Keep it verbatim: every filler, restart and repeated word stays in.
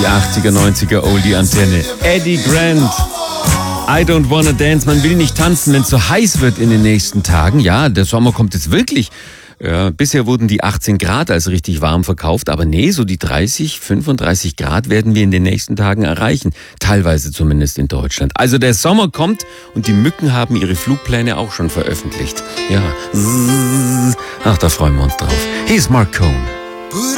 die achtziger, neunziger Oldie-Antenne. Eddie Grant. I don't wanna dance. Man will nicht tanzen, wenn es so heiß wird in den nächsten Tagen. Ja, der Sommer kommt jetzt wirklich. Ja, bisher wurden die achtzehn Grad als richtig warm verkauft, aber nee, so die dreißig, fünfunddreißig Grad werden wir in den nächsten Tagen erreichen. Teilweise zumindest in Deutschland. Also der Sommer kommt und die Mücken haben ihre Flugpläne auch schon veröffentlicht. Ja, ach, da freuen wir uns drauf. Hier ist Mark Cohn.